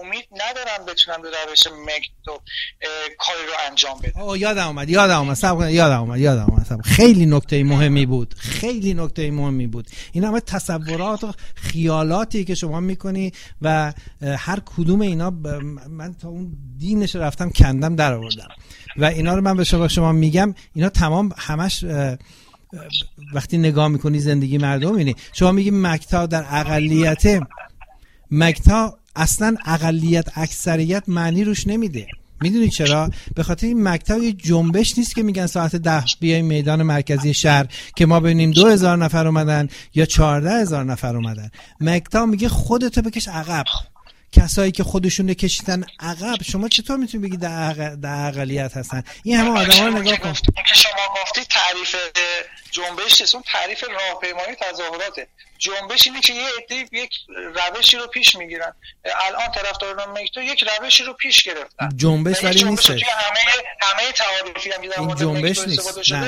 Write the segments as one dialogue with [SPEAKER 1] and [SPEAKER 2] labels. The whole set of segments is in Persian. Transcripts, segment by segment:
[SPEAKER 1] امید ندارن بتونن به روش مکتو کاری رو انجام بدن.
[SPEAKER 2] یادم اومد. خیلی نکته مهمی بود. این همه تصورات و خیالاتی که شما میکنی و هر کدوم اینا من تا اون دینش رفتم کندم در آوردم و اینا رو من به شما میگم. اینا تمام همش وقتی نگاه میکنی زندگی مردم میبینی. شما میگی مکتا در اقلیته، مکتا اصلا اقلیت اکثریت معنی روش نمیده. میدونی چرا؟ به خاطر این مکتا یه جنبش نیست که میگن ساعت 10 بیایم میدان مرکزی شهر که ما ببینیم 2000 نفر اومدن یا 14000 نفر اومدن. مکتا میگه خودتو بکش عقب. کسایی که خودشون کشیدن عقب، شما چطور میتونی بگی در اقلیت هستن؟ این همه آدما رو نگاه کن.
[SPEAKER 1] که شما گفتی تعریف جنبش نیست، اون تعریف راهپیمایی تظاهراته. جنبش اینه که یه عده یک روشی رو پیش میگیرن. الان طرفداران مکتو یک روشی رو پیش گرفتن.
[SPEAKER 2] جنبش ولی نیست.
[SPEAKER 1] همه تعاریفی هم دیدن.
[SPEAKER 2] این جنبش نیست. نه،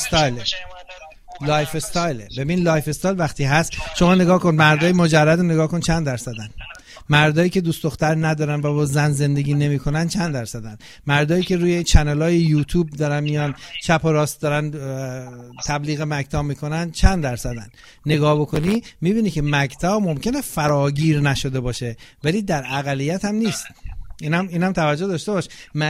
[SPEAKER 2] لایف استایل. ببین لایف استایل وقتی هست، شما نگاه کن مردای مجرد رو نگاه کن چند درصدن. مردایی که دوست دختر ندارن و با زن زندگی نمیکنن چند درصدن. مردایی که روی چنل‌های یوتیوب دارن میان چپ و راست دارن تبلیغ مکتا میکنن چند درصدن. نگاه بکنی میبینی که مکتا ممکنه فراگیر نشده باشه ولی در اقلیت هم نیست. اینم توجه داشته باش.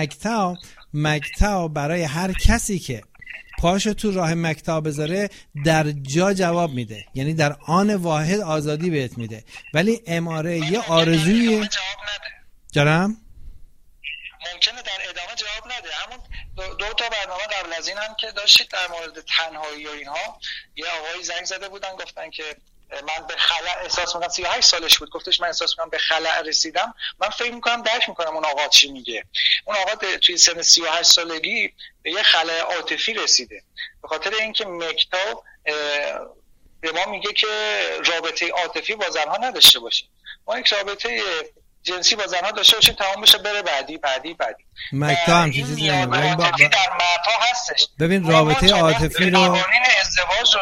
[SPEAKER 2] مکتا برای هر کسی که پاشو تو راه مکتا بذاره در جا جواب میده، یعنی در آن واحد آزادی بهت میده. ولی اماره یه آرزویه. جرام
[SPEAKER 1] ممکنه در ادامه جواب نده. همون دو تا برنامه قبل از این هم که داشتید در مورد تنهایی و اینها، یه آقایی زنگ زده بودن گفتن که من به خلأ احساس میکنم، 38 سالش بود، گفتش من احساس میکنم به خلأ رسیدم. من فکر میکنم درک میکنم اون آقا چی میگه. اون آقا توی سن 38 سالگی به یه خلأ عاطفی رسیده به خاطر اینکه مکتا به ما میگه که رابطه عاطفی با زنها نداشته باشیم. ما یک رابطه جنسی با زنها داشته باشیم، تمام بشه بره بعدی.
[SPEAKER 2] مکتا هم چیزی
[SPEAKER 1] در مکتا هستش.
[SPEAKER 2] ببین رابطه عاطفی رو،
[SPEAKER 1] قوانین ازدواج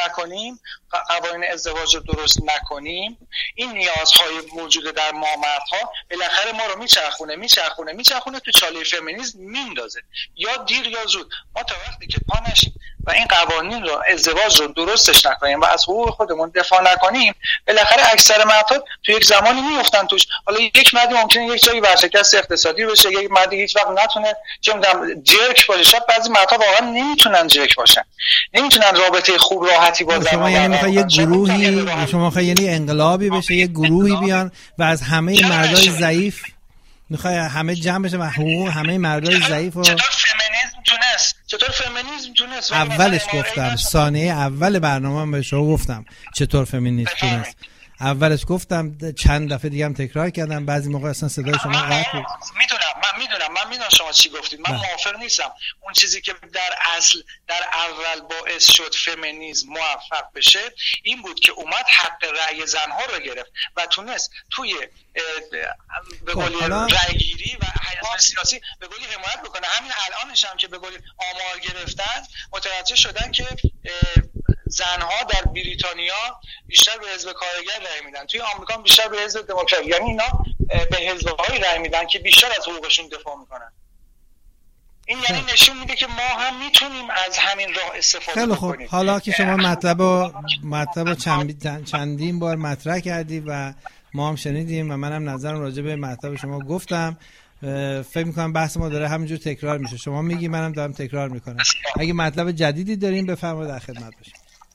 [SPEAKER 1] رو درست نکنیم، این نیازهای موجود در ما مردها بالاخره ما رو میچرخونه تو چاله فمینیسم میندازه، یا دیر یا زود. ما تا وقتی که پا نشیم و این قوانین رو ازدواج رو درستش نکنیم و از حقوق خودمون دفاع نکنیم، بالاخره اکثر مردها تو یک زمانی میافتن توش. حالا یک مردی ممکنه یک جایی ورشکست اقتصادی بشه، یک مردی هیچ وقت نتونه چه می‌دونم جرک باشه. شاید بعضی مردها واقعا نمیتونن جرک باشن، نمیتونن رابطه خوب راحتی با زن.
[SPEAKER 2] شما یعنی میخوای یک گروهی، شما میخوای یعنی انقلابی بشه، یک گروهی بیان و از همه مردای ضعیف میخوای همه جمع بشه و حقوق همه مردای ضعیف رو.
[SPEAKER 1] چطور فمینیسم تونست؟
[SPEAKER 2] اولش گفتم، ثانیه اول برنامه‌ام به شما گفتم چطور فمینیسم تونست. اولش گفتم، چند دفعه دیگه هم تکرار کردم، بعضی موقع اصلا صدای شما قطع بود.
[SPEAKER 1] من میدونم شما چی گفتید. من موافق نیستم. اون چیزی که در اول باعث شد فمینیسم موفق بشه این بود که اومد حق رأی زنها رو گرفت و تونست توی به قولی رأیگیری و حیات سیاسی به قولی حمایت بکنه. همین الانش هم که به قولی آمار گرفتن متوجه شدن که زنها در بریتانیا بیشتر به حزب کارگر رأی میدن، توی آمریکا بیشتر به حزب دموکرات، یعنی اینا به حزب‌های رأی میدن که بیشتر از حقوقشون دفاع میکنن. این یعنی نشون میده که ما هم میتونیم از همین راه استفاده
[SPEAKER 2] خیلی
[SPEAKER 1] کنیم.
[SPEAKER 2] حالا که شما مطلب چندین بار مطرح کردی و ما هم شنیدیم و منم نظرم راجع به مطلب شما گفتم، فکر میکنم بحث ما داره همینجور تکرار میشه. شما میگی منم دارم تکرار میکنم. اگه مطلب جدیدی داریم بفرمایید، در خدمت باشیم.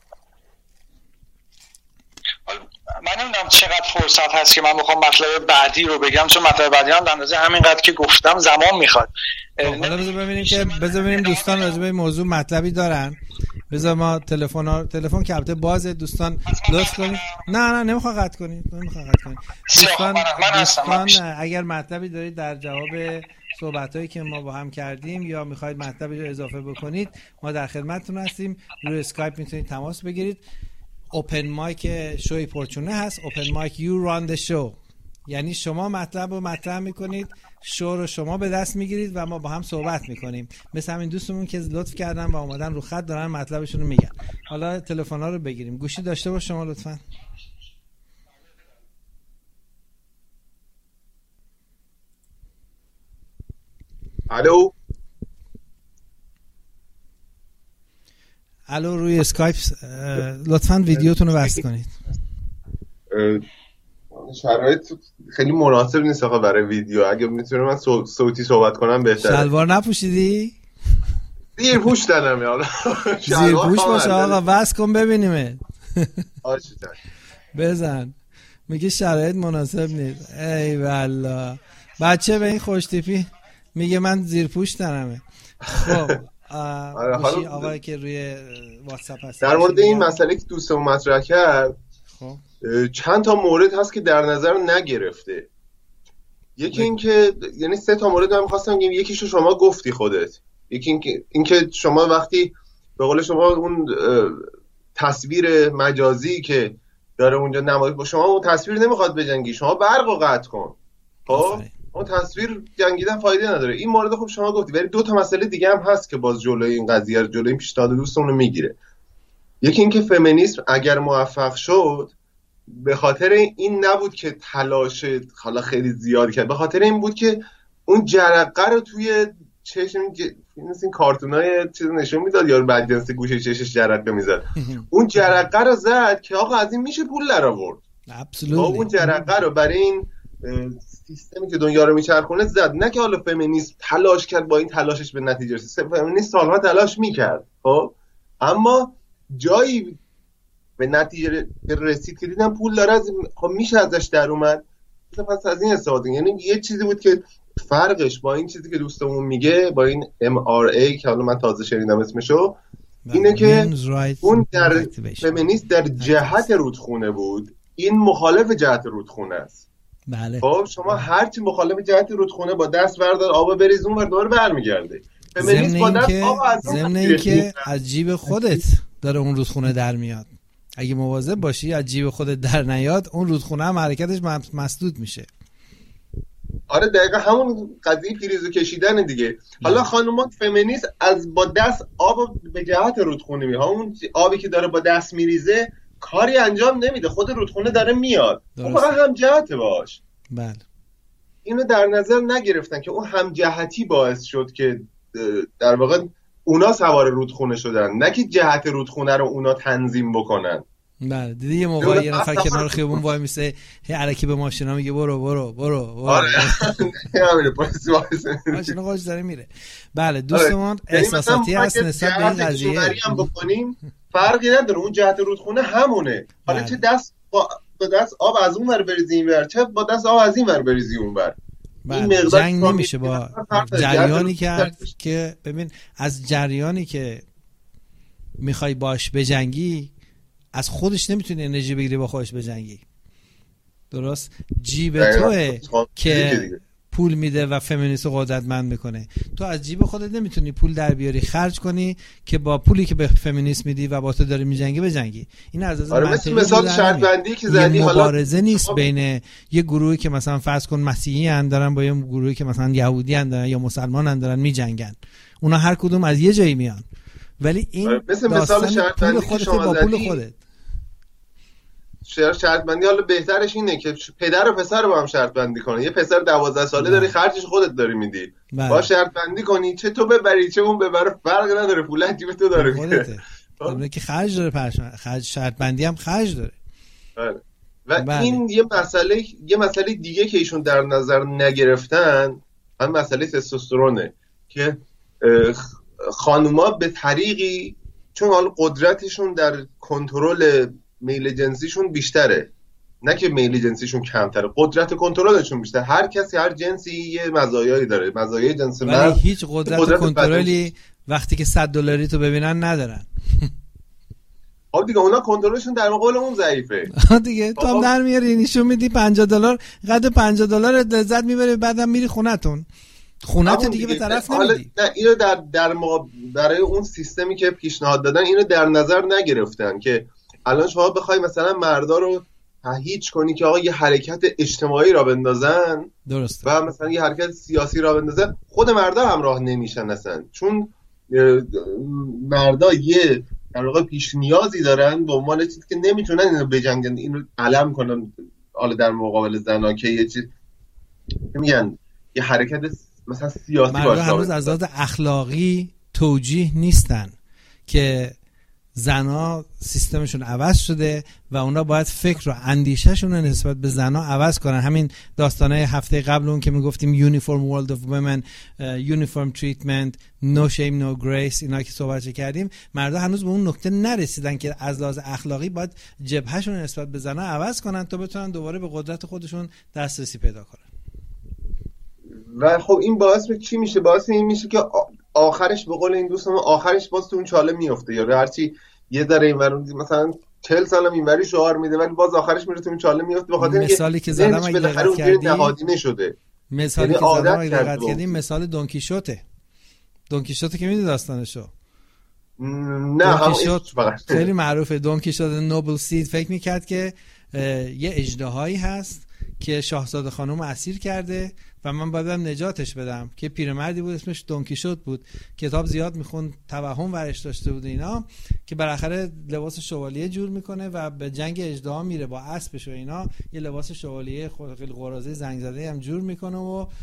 [SPEAKER 1] من نمیدونم چقدر فرصت هست که من بخوام مطلب بعدی رو بگم، چون مطلب بعدی هم در اندازه همینقدر که گفتم زمان میخواد.
[SPEAKER 2] حالا بذار ببینیم دوستان راجع به موضوع مطلبی دارن. بذار ما تلفن که البته بازه، دوستان لطف کنید. نه نمیخوام قطع کنید. دوستان اگر مطلبی دارید در جواب صحبتایی که ما با هم کردیم یا میخواید مطلبی رو اضافه بکنید، ما در خدمتتون هستیم. روی اسکایپ میتونید تماس بگیرید. اوپن مایک شوی پورچونه هست. اوپن مایک یو ران د شو، یعنی شما مطلب رو مطرح میکنید، شو رو شما به دست میگیرید و ما با هم صحبت میکنیم. مثل همین دوستمون که لطف کردن و اومدن رو خط دارن مطلبشون رو میگن. حالا تلفن‌ها رو بگیریم. گوشی داشته باش شما لطفاً. الو روی اسکایپ لطفاً ویدیوتون رو بس کنید.
[SPEAKER 3] شرایط خیلی مناسب نیست آقا برای ویدیو. اگه میتونم من صوتی صحبت کنم بهتره.
[SPEAKER 2] شلوار نپوشیدی؟
[SPEAKER 3] زیر پوش دارم یالا.
[SPEAKER 2] زیر پوش باشه آقا، بس کن ببینیم.
[SPEAKER 3] آشه
[SPEAKER 2] بزن. میگه شرایط مناسب نیست. ای والله بچه به این خوشتیپی میگه من زیر پوش دارمه. خب آقایی که روی واتساپ هست
[SPEAKER 3] در مورد این مسئله که دوستمون مطرح کرد،
[SPEAKER 2] خب
[SPEAKER 3] چند تا مورد هست که در نظر نگرفته. یکی این که یعنی 3 تا مورد من می‌خواستم بگم. یکیشو شما گفتی خودت. یکی این که شما وقتی به قول شما اون تصویر مجازی که داره اونجا نمایش با شما، اون تصویر نمیخواد بجنگی، شما برقو قطع کن. خب اون تصویر جنگیدن فایده نداره. این مورد خوب شما گفتی، ولی 2 تا مسئله دیگه هم هست که باز جلوی این قضیه رو، جلوی این پیشنهاد دوستمون رو میگیره. یکی این که فمینیسم اگر موفق شد به خاطر این نبود که تلاش حالا خیلی زیاد کرد، به خاطر این بود که اون جرقه رو توی چشم این کارتونای چیز نشون میداد، یارو بدجنس گوشه چشش جرقه میزد. اون جرقه رو زد که آقا از این میشه پول در آورد. اون جرقه رو برای این سیستمی که دنیا رو میچرخونه زد. نه که حالا فمینیسم تلاش کرد با این تلاشش به نتیجه رسید. فمینیسم سالها تلاش میکرد خب، اما جایی به نتیجه رسید که دیدن پول داره، خب میشه ازش در اومد، پس از این استفاده. یعنی یه چیزی بود که فرقش با این چیزی که دوستمون میگه، با این MRA که حالا من تازه شنیدم اسمشو، اینه که اون در فمینیست در جهت رودخونه بود، این مخالف جهت رودخونه است.
[SPEAKER 2] بله.
[SPEAKER 3] خب شما هرچی مخالف جهت رودخونه با دست بردار آب بریز اون ور دور برمیگرده. فمینیست با دست آب از
[SPEAKER 2] ضمن اینکه از جیب خودت داره اون رودخونه در میاد. اگه مواظب باشی از جیب خودت در نیاد، اون رودخونه هم حرکتش مسدود میشه.
[SPEAKER 3] آره دقیقا همون قضیه پریزو کشیدن دیگه. حالا خانوما فمینیست از با دست آب به جهت رودخونه میاد، اون آبی که داره با دست میریزه کاری انجام نمیده، خود رودخونه داره میاد، اون فقط هم جهت باش.
[SPEAKER 2] بله.
[SPEAKER 3] اینو در نظر نگرفتن که اون هم جهتی باعث شد که در واقع اونا سوار رودخونه شدن، نه که جهت رودخونه رو اونا تنظیم بکنن.
[SPEAKER 2] بله دیدی یه موقع یه نفر کنار خیابون وای میسه هی الکی به ماشینا میگه برو.
[SPEAKER 3] آره همین پلیس
[SPEAKER 2] ماشینا خودش داره میره. بله دوستمون احساساتی هست نسبت به این قضیه.
[SPEAKER 3] هم بکنیم فرقی نداره، اون جهت رودخونه همونه. حالا چه دست با دست آب از اون ور بریزی این ور، چه با دست آب از این ور بریزی اون ور.
[SPEAKER 2] این جنگ نمیشه با جریانی که ببین از جریانی که میخوای باش بجنگی از خودش نمیتونی انرژی بگیری با خودش بجنگی. درست؟ جیب توه که پول میده و فمینیست رو قدرتمند میکنه. تو از جیب خودت نمیتونی پول در بیاری خرج کنی که با پولی که به فمینیست میدی و با تو داری میجنگی بجنگی. این از
[SPEAKER 3] مثال شرط بندی که زدی،
[SPEAKER 2] حالا مبارزه نیست بین یه گروهی که مثلا فرض کن مسیحی ان دارن با یه گروهی که مثلا یهودی ان دارن یا مسلمان ان دارن میجنگن. اونا هر کدوم از یه جایی میان. ولی این
[SPEAKER 3] مثال شرط بندی که شما
[SPEAKER 2] با پول خودت
[SPEAKER 3] شرط بندی حالا بهترش اینه که پدر و پسر رو با هم شرط بندی کنه. یه پسر 12 ساله داری خرجش خودت داری میدی، با شرط بندی کنی چه تو ببری چه اون ببره فرق نداره، پول جیب تو داره
[SPEAKER 2] میره. اون که خرج داره، خرج شرط بندی هم خرج داره.
[SPEAKER 3] و این یه مسئله دیگه که ایشون در نظر نگرفتن، هم مسئله تستوسترونه که خانوما به طریقی چون حالا قدرتشون در کنترل میل جنسیشون بیشتره، نه که میل جنسیشون کمتره، قدرت کنترلشون بیشتر. هر کسی هر جنسی یه مزایایی داره، مزایای جنس مرد
[SPEAKER 2] هیچ قدرت کنترلی وقتی که $100 تو ببینن ندارن.
[SPEAKER 3] دیگه اونا کنترلشون در مقابل اون ضعیفه.
[SPEAKER 2] دیگه تو هم در میاری نشون میدی $50 قد $50 لذت میبری، بعدم میری خونتون دیگه به طرف نمیدی.
[SPEAKER 3] نه اینو در برای اون سیستمی که پیشنهاد دادن اینو در نظر نگرفتن که الان شما بخوای مثلا مردا رو تهییج کنی که آقا یه حرکت اجتماعی را بندازن،
[SPEAKER 2] درسته،
[SPEAKER 3] و مثلا یه حرکت سیاسی را بندازن، خود مردا همراه نمیشن اصلا، چون مردا یه در واقع پیش نیازی دارن به عنوان چیزی که نمیتونن اینو بجنگن، اینو علم کنن حالا در مقابل زنا که یه چیز میگن یه حرکت مثلا سیاسی
[SPEAKER 2] باشه. مردا هنوز از لحاظ اخلاقی توجیه نیستن که زنا سیستمشون عوض شده و اونا باید فکر و اندیشهشون رو نسبت به زنا عوض کنن. همین داستانه هفته قبل اون که میگفتیم Uniform World of Women, Uniform Treatment, No Shame No Grace، اینا که صحبت کردیم، مردا هنوز به اون نکته نرسیدن که از لحاظ اخلاقی باید جبههشون نسبت به زنا عوض کنن تا بتونن دوباره به قدرت خودشون دسترسی پیدا کنن.
[SPEAKER 3] و خب این باعث چی میشه؟ باعث این میشه که آخرش به قول این دوستم آخرش باز تو اون چاله میفته، یا هرچی یه ذره اینور مثلا 40 سالم اینوری شعار میده ولی باز آخرش میره تو اون چاله میفته، به خاطر اینکه
[SPEAKER 2] مثالی که زدم اگه دقت کردی
[SPEAKER 3] نهادینه شده.
[SPEAKER 2] مثالی که زدم اگه دقت کردی مثال دونکیشوته که میدونی داستانشو؟
[SPEAKER 3] نه
[SPEAKER 2] دونکیشوت خیلی معروفه. دونکیشوت نوبل سید فکر میکرد که یه اژدهایی هست که شاهزاده خانم اسیر کرده و من باید نجاتش بدم، که پیرمردی بود اسمش دونکیشوت بود، کتاب زیاد میخوند، توهم ورش داشته بود اینا، که بالاخره لباس شوالیه جور میکنه و به جنگ اژدها میره با اسبش و اینا، یه لباس شوالیه خیلی قراضه زنگ زده هم جور میکنه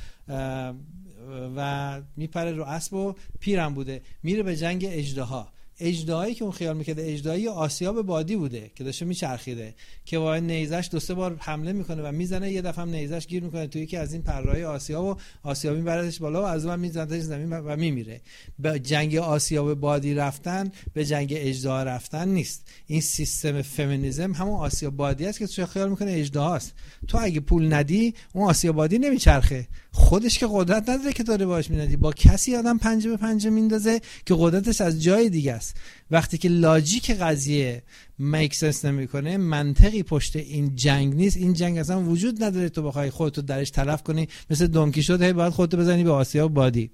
[SPEAKER 2] و میپره رو اسب و پیرم بوده میره به جنگ اژدها. اژدهایی که اون خیال میکرده اژدهایی آسیاب بادی بوده که داشته میچرخیده، که با نیزش 2-3 بار حمله میکنه و میزنه، یه دفعه هم نیزش گیر میکنه توی یکی از این پرهای آسیاب و آسیاب میبردش بالا و از اون میزنه زمین و میمیره. به جنگ آسیاب بادی رفتن به جنگ اژدها رفتن نیست. این سیستم فمینیسم همون آسیاب بادی است که تو خیال میکنه اژدهاست. تو اگه پول ندی اون آسیاب بادی نمیچرخه، خودش که قدرت نداره که داره باش میندازی، با کسی آدم پنجه به پنجه میندازه که قدرتش از جای دیگه است. وقتی که لاجیک قضیه میک سنس نمیکنه، منطقی پشت این جنگ نیست، این جنگ اصلا وجود نداره تو بخوای خودتو درش تلف کنی مثل دونکیشوت هی باید خودتو بزنی به آسیاب بادی.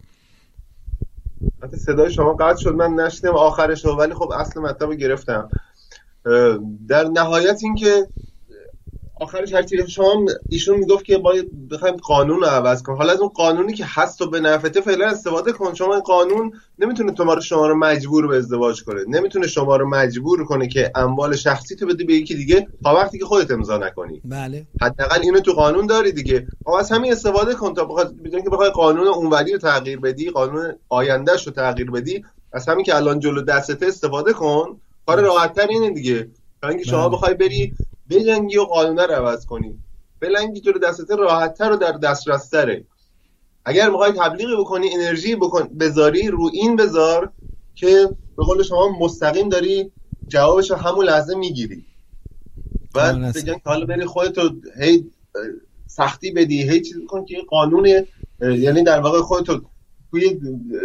[SPEAKER 3] حتی صدای شما قطع شد من نشنیدم آخرش رو، ولی خب اصل مطلب رو گرفتم. در نهایت این که آخرش هرچی شما ایشون میگفت که باید بخوایم قانون رو عوض کنیم. حالا از اون قانونی که هست و به نفعته فعلا استفاده کن. شما این قانون نمیتونه شما رو مجبور به ازدواج کنه، نمیتونه شما رو مجبور کنه که اموال شخصی تو بدی به یکی دیگه تا وقتی که خودت امضا نکنی.
[SPEAKER 2] بله
[SPEAKER 3] حداقل اینو تو قانون داری دیگه. از همین استفاده کن تا بدون که بخوای قانون اونوری رو تغییر بدی، قانون آیندهش رو تغییر بدی. از همین که الان جلو دستته استفاده کن. کار راحت‌تر اینه دیگه، تا اینکه شما بخوای بری بجنگی و قانون رو عوض کنی. بلنگی جلو دستته راحت‌تر و در دسترس تره. اگر میخوای تبلیغی بکنی، انرژی بذاری رو این بذار که به قول شما مستقیم داری جوابش رو همون لحظه میگیری. بعد بگن که حالا بری خودتو هی سختی بدی، هی چیز کن که قانون، یعنی در واقع خودتو توی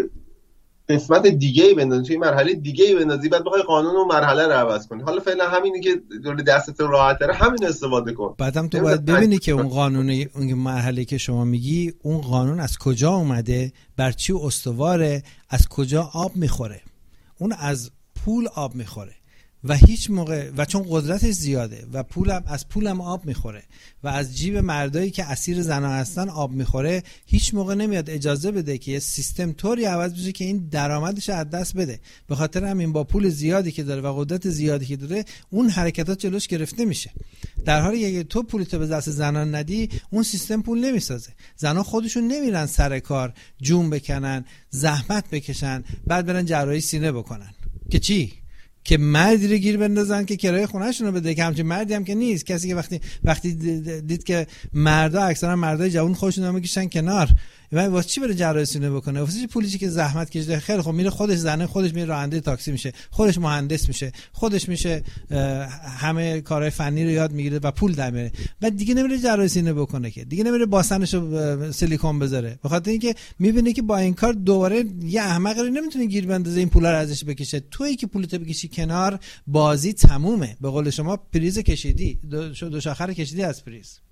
[SPEAKER 3] قسمت دیگه‌ای بندازی، توی مرحله دیگه‌ای بندازی، بعد بخوای قانون و مرحله رو عوض کنی. حالا فعلا همینی که جلوی دستت راحت‌تره همین استفاده کن.
[SPEAKER 2] بعدم تو باید ببینی که اون قانون، اون مرحله که شما میگی، اون قانون از کجا اومده، بر چی استواره، از کجا آب میخوره. اون از پول آب میخوره و هیچ موقع، و چون قدرتش زیاده و پولم آب میخوره و از جیب مردایی که اسیر زنا هستن آب میخوره، هیچ موقع نمیاد اجازه بده که یه سیستم طوری عوض بشه که این درآمدش از دست بده. به خاطر همین با پول زیادی که داره و قدرت زیادی که داره، اون حرکتات جلوش گرفته میشه. در حالی اگه تو پولتو به دست زنان ندی، اون سیستم پول نمیسازه. زنا خودشون نمیرن سر کار جون بکنن، زحمت بکشن، بعد برن جراحی سینه بکنن که چی؟ که مردی رو گیر بندازن که کرایه خونه‌شون رو بده، که همچین مردی هم که نیست. کسی که وقتی دید که مردا، اکثرا مردای جوان خودشون رو میکشن کنار، واسه چی بره جراحی سینه بکنه؟ واسه چی پولی که زحمت کشیده؟ خیلی خب میره خودش زنه، خودش میره راننده تاکسی میشه، خودش مهندس میشه، خودش میشه همه کارهای فنی رو یاد میگیره و پول در میاره. بعد دیگه نمیره جراحی سینه بکنه، که دیگه نمیره باسنشو سیلیکون بذاره، به خاطر اینکه میبینه که با این کار دوباره یه احمقی رو نمیتونه گیر بندازه این پولا رو ازش بکشه. تویی که پولتو بکشی کنار، بازی تمومه. به قول شما پریز کشیدی، دو شاخر کشیدی از پریز.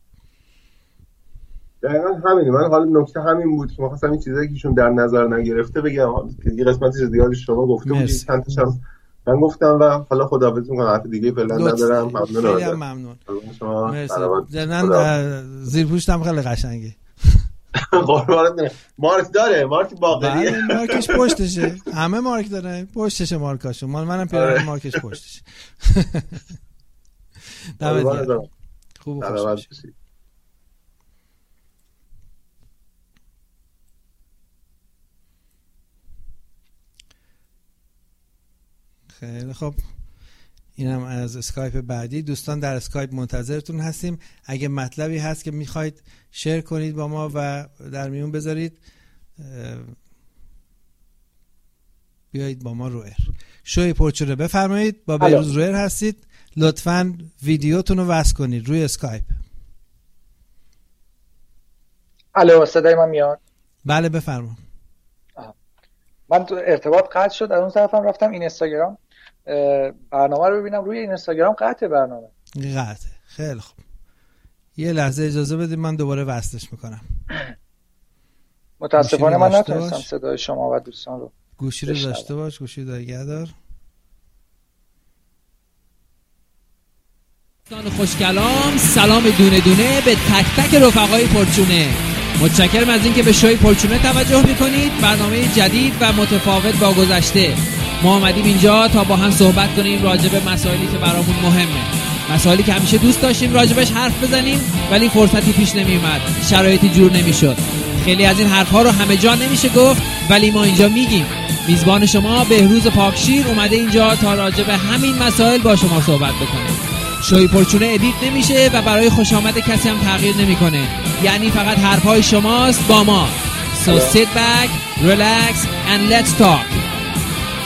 [SPEAKER 3] دقیقا همینه. من حالا نکته همین بود که می‌خواستم این چیزایی که ایشون در نظر نگرفته بگم، که یه قسمتش زیادی شما گفته بودید، چند تاشم من گفتم و حالا خداحافظی می‌کنم. حرف دیگه فعلا ندارم. ممنون.
[SPEAKER 2] خیلی ممنون. من زیر پوشتم خیلی قشنگه.
[SPEAKER 3] قربانت. مارک داره، مارک باقریه.
[SPEAKER 2] بله مارکش پشتشه. همه مارک داره، پشتشه مارکاشو. منم پیرهن مارکش پشتشه. دمت گرم. خوب خوش. خیلی خب، اینم از اسکایپ بعدی. دوستان در اسکایپ منتظرتون هستیم. اگه مطلبی هست که میخواید شیر کنید با ما و در میون بذارید، بیایید با ما رو ایر. شوی پرچونه بفرمایید. با بهروز رو ایر هستید. لطفاً ویدیوتون رو وصل کنید روی اسکایپ.
[SPEAKER 4] الو، صدای من میاد؟
[SPEAKER 2] بله بفرمایید.
[SPEAKER 4] من تو ارتباط قطع شد، از اون طرفم رفتم این اینستاگرام برنامه رو ببینم، روی اینستاگرام قطع برنامه.
[SPEAKER 2] قطعه. خیلی خوب، یه لحظه اجازه بدید من دوباره وصلش میکنم.
[SPEAKER 4] متاسفانه من نتونستم صدای شما و دوستان رو.
[SPEAKER 2] گوشی رو داشته باش، گوشی رو نگهدار.
[SPEAKER 5] دوستان خوشکلام، سلام دونه دونه به تک تک رفقای پرچونه. متشکرم از اینکه به شوی پرچونه توجه میکنید. برنامه جدید و متفاوت با گذشته. ما آمدیم اینجا تا با هم صحبت کنیم راجع به مسائلی که برامون مهمه، مسائلی که همیشه دوست داشتیم راجبش حرف بزنیم ولی فرصتی پیش نمیومد، شرایطی جور نمیشد. خیلی از این حرفها رو همه جا نمیشه گفت ولی ما اینجا میگیم. میزبان شما بهروز پاکشیر اومده اینجا تا راجع به همین مسائل با شما صحبت بکنه. شوی پرچونه ادیت نمیشه و برای خوش آمد کسی هم تغییر نمیکنه، یعنی فقط حرفهای شماست با ما. So sit back, relax and let's talk.